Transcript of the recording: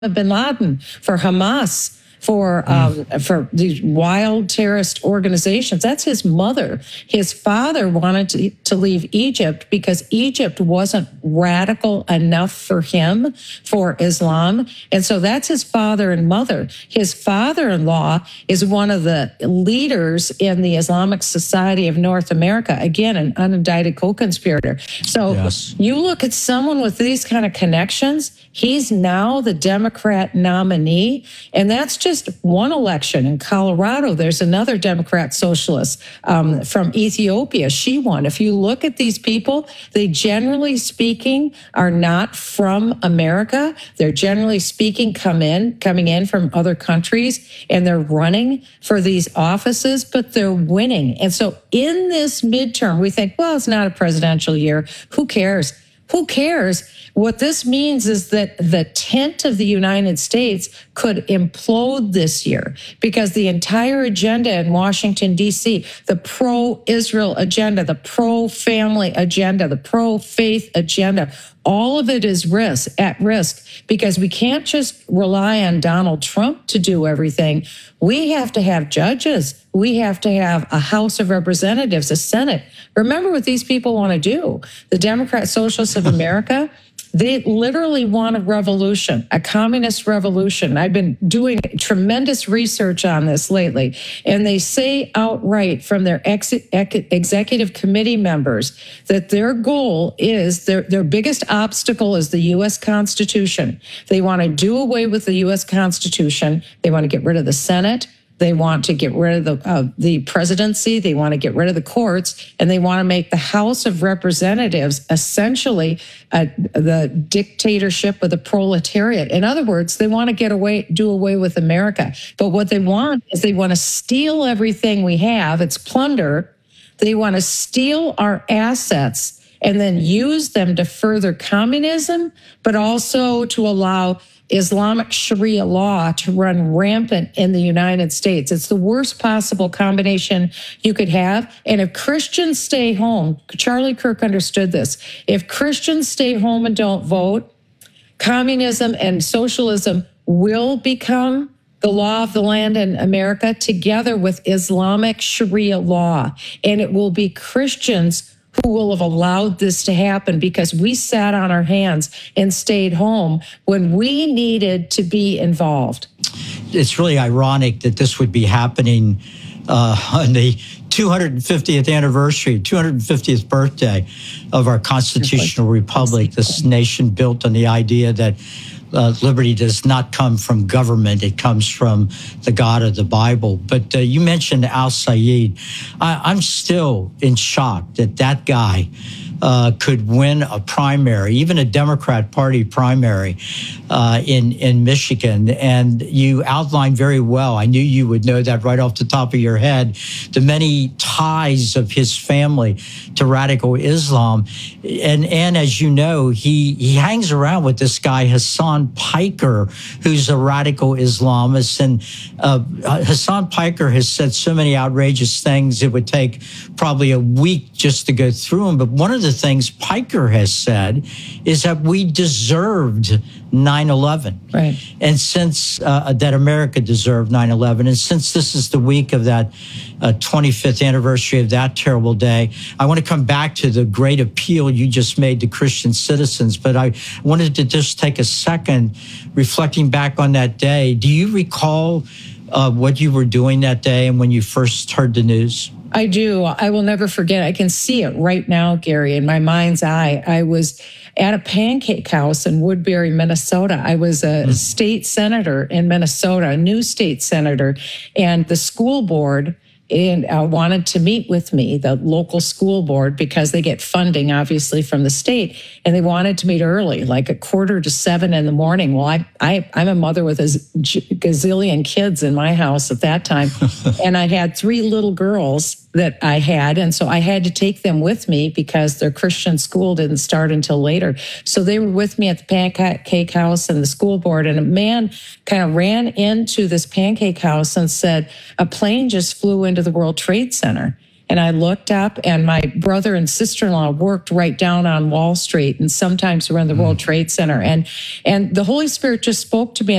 bin Laden, for Hamas, for these wild terrorist organizations. That's his mother. His father wanted to leave Egypt because Egypt wasn't radical enough for him, for Islam. And so that's his father and mother. His father-in-law is one of the leaders in the Islamic Society of North America. Again, an unindicted co-conspirator. So you look at someone with these kind of connections, he's now the Democrat nominee, and that's just one election. In Colorado, there's another Democrat socialist from Ethiopia. She won. If you look at these people, they generally speaking are not from America. They're generally speaking coming in from other countries, and they're running for these offices, but they're winning. And so in this midterm, we think, well, it's not a presidential year. Who cares? Who cares? What this means is that the tent of the United States could implode this year because the entire agenda in Washington, D.C., the pro-Israel agenda, the pro-family agenda, the pro-faith agenda, all of it is at risk because we can't just rely on Donald Trump to do everything. We have to have judges. We have to have a House of Representatives, a Senate. Remember what these people want to do. The Democrat Socialists of America, they literally want a revolution, a communist revolution. I've been doing tremendous research on this lately, and they say outright from their executive committee members that their goal is, their biggest obstacle is the U.S. Constitution. They want to do away with the U.S. Constitution. They want to get rid of the Senate. They want to get rid of the presidency. They want to get rid of the courts, and they want to make the House of Representatives essentially the dictatorship of the proletariat. In other words, they want to do away with America. But what they want is they want to steal everything we have. It's plunder. They want to steal our assets and then use them to further communism, but also to allow Islamic Sharia law to run rampant in the United States. It's the worst possible combination you could have. And if Christians stay home, Charlie Kirk understood this. If Christians stay home and don't vote, communism and socialism will become the law of the land in America together with Islamic Sharia law. And it will be Christians who will have allowed this to happen because we sat on our hands and stayed home when we needed to be involved. It's really ironic that this would be happening on the 250th anniversary, 250th birthday of our constitutional republic, this nation built on the idea that liberty does not come from government. It comes from the God of the Bible. But you mentioned Al-Sayed. I'm still in shock that that guy could win a primary, even a Democrat Party primary in Michigan. And you outlined very well, I knew you would know that right off the top of your head, the many ties of his family to radical Islam. And as you know, he hangs around with this guy, Hassan Piker, who's a radical Islamist. And Hassan Piker has said so many outrageous things, it would take probably a week just to go through them. But one of the things Piker has said is that we deserved 9/11. Right. And since that America deserved 9/11, and since this is the week of that 25th anniversary of that terrible day, I want to come back to the great appeal you just made to Christian citizens. But I wanted to just take a second reflecting back on that day. Do you recall what you were doing that day and when you first heard the news? I do. I will never forget. I can see it right now, Gary, in my mind's eye. I was at a pancake house in Woodbury, Minnesota. I was a state senator in Minnesota, a new state senator, and the school board wanted to meet with me, the local school board, because they get funding, obviously, from the state, and they wanted to meet early, like 6:45 in the morning. Well, I'm a mother with a gazillion kids in my house at that time, and I had 3 little girls that I had, and so I had to take them with me because their Christian school didn't start until later. So they were with me at the pancake house and the school board, and a man kind of ran into this pancake house and said, a plane just flew into the World Trade Center. And I looked up, and my brother and sister-in-law worked right down on Wall Street, and sometimes around the World Trade Center. And the Holy Spirit just spoke to me